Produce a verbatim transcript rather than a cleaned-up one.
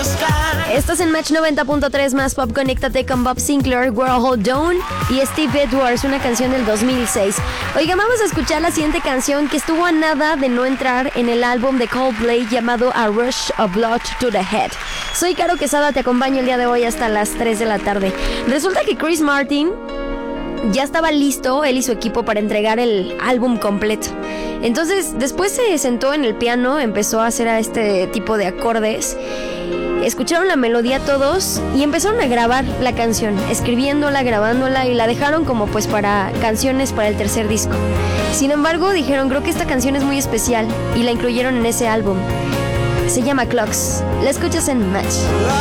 Estás en Match noventa punto tres más pop. Conéctate con Bob Sinclair, World Hold Down y Steve Edwards, una canción del dos mil seis. Oiga, vamos a escuchar la siguiente canción que estuvo a nada de no entrar en el álbum de Coldplay llamado A Rush of Blood to the Head. Soy Caro Quesada, te acompaño el día de hoy hasta las tres de la tarde. Resulta que Chris Martin ya estaba listo, él y su equipo, para entregar el álbum completo. Entonces, después se sentó en el piano, empezó a hacer a este tipo de acordes. Escucharon la melodía todos y empezaron a grabar la canción, escribiéndola, grabándola, y la dejaron como pues para canciones para el tercer disco. Sin embargo, dijeron, creo que esta canción es muy especial, y la incluyeron en ese álbum. Se llama Clocks. La escuchas en Match.